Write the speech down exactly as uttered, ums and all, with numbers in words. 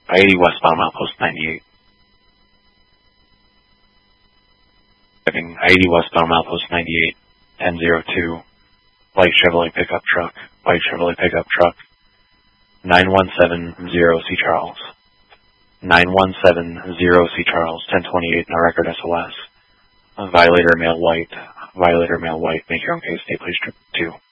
I eighty westbound Outpost ninety-eight. Driving I eighty westbound Outpost ninety-eight, ten oh two, white Chevrolet pickup truck, white Chevrolet pickup truck, nine one seven zero C Charles. nine one seven zero C Charles, ten twenty-eight, no record S O S. Violator male white, violator male white, make your own case, stay please trip two.